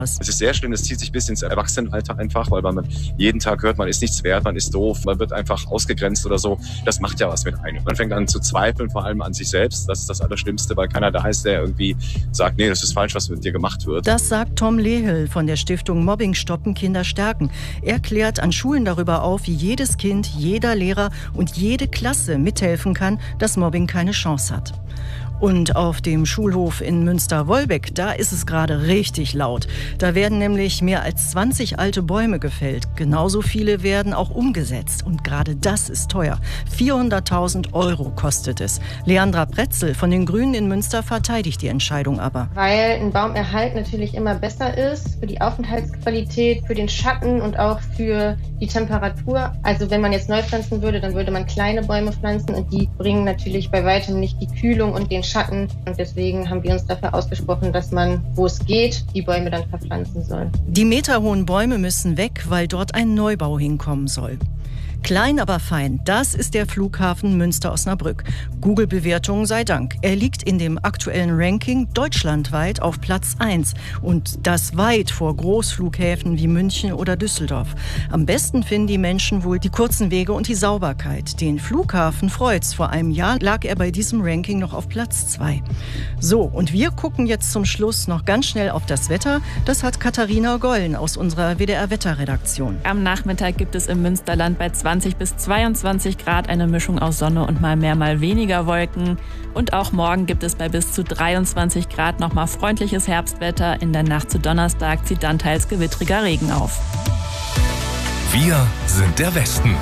Es ist sehr schlimm, es zieht sich bis ins Erwachsenenalter einfach, weil man jeden Tag hört, man ist nichts wert, man ist doof, man wird einfach ausgegrenzt oder so. Das macht ja was mit einem. Man fängt an zu zweifeln, vor allem an sich selbst. Das ist das Allerschlimmste, weil keiner da ist, der irgendwie sagt, nee, das ist falsch, was mit dir gemacht wird. Das sagt Tom Lehel von der Stiftung Mobbing stoppen, Kinder stärken. Er klärt an Schulen darüber auf, wie jedes Kind, jeder Lehrer und jede Klasse mithelfen kann, dass Mobbing keine Chance hat. Und auf dem Schulhof in Münster-Wolbeck, da ist es gerade richtig laut. Da werden nämlich mehr als 20 alte Bäume gefällt. Genauso viele werden auch umgesetzt. Und gerade das ist teuer. 400.000 € kostet es. Leandra Pretzel von den Grünen in Münster verteidigt die Entscheidung aber. Weil ein Baumerhalt natürlich immer besser ist für die Aufenthaltsqualität, für den Schatten und auch für die Temperatur. Also wenn man jetzt neu pflanzen würde, dann würde man kleine Bäume pflanzen und die bringen natürlich bei weitem nicht die Kühlung und den Schatten. Und deswegen haben wir uns dafür ausgesprochen, dass man, wo es geht, die Bäume dann verpflanzen soll. Die meterhohen Bäume müssen weg, weil dort ein Neubau hinkommen soll. Klein, aber fein, das ist der Flughafen Münster-Osnabrück. Google-Bewertung sei Dank. Er liegt in dem aktuellen Ranking deutschlandweit auf Platz 1 und das weit vor Großflughäfen wie München oder Düsseldorf. Am besten finden die Menschen wohl die kurzen Wege und die Sauberkeit. Den Flughafen freut's. Vor einem Jahr lag er bei diesem Ranking noch auf Platz 2. So, und wir gucken jetzt zum Schluss noch ganz schnell auf das Wetter. Das hat Katharina Gollen aus unserer WDR-Wetterredaktion. Am Nachmittag gibt es im Münsterland bei 20 bis 22 Grad eine Mischung aus Sonne und mal mehr, mal weniger Wolken. Und auch morgen gibt es bei bis zu 23 Grad nochmal freundliches Herbstwetter. In der Nacht zu Donnerstag zieht dann teils gewittriger Regen auf. Wir sind der Westen.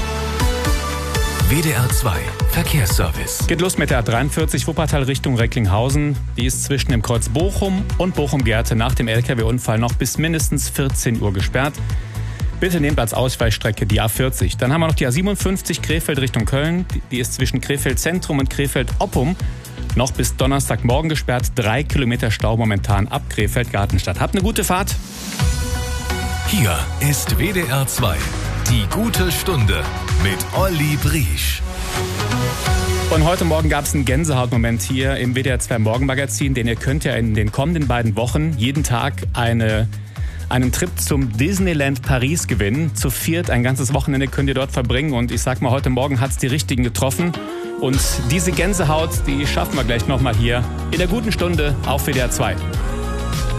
WDR 2 Verkehrsservice. Geht los mit der A43 Wuppertal Richtung Recklinghausen. Die ist zwischen dem Kreuz Bochum und Bochum-Gerte nach dem LKW-Unfall noch bis mindestens 14 Uhr gesperrt. Bitte nehmt als Ausweichstrecke die A40. Dann haben wir noch die A57 Krefeld Richtung Köln. Die ist zwischen Krefeld Zentrum und Krefeld Oppum noch bis Donnerstagmorgen gesperrt. 3 Kilometer Stau momentan ab Krefeld Gartenstadt. Habt eine gute Fahrt. Hier ist WDR 2. Die gute Stunde mit Olli Briesch. Und heute Morgen gab es einen Gänsehautmoment hier im WDR 2 Morgenmagazin, denn ihr könnt ja in den kommenden beiden Wochen jeden Tag einen Trip zum Disneyland Paris gewinnen. Zu viert, ein ganzes Wochenende könnt ihr dort verbringen. Und ich sag mal, heute Morgen hat es die Richtigen getroffen. Und diese Gänsehaut, die schaffen wir gleich nochmal hier in der guten Stunde auf WDR 2.